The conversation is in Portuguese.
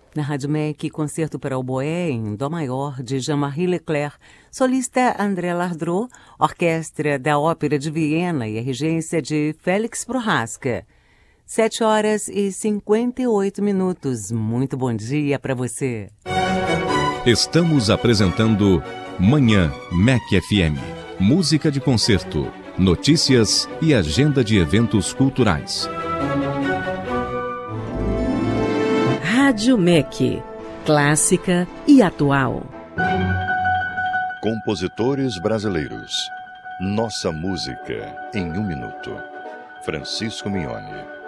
Na Rádio MEC, concerto para oboé em Dó maior de Jean-Marie Leclerc, solista André Lardreau, orquestra da Ópera de Viena e a regência de Félix Prohaska. 7h58. Muito bom dia para você. Estamos apresentando Manhã MEC FM. Música de concerto, notícias e agenda de eventos culturais. Rádio MEC, clássica e atual. Compositores brasileiros. Nossa música em 1 minuto. Francisco Mignoni.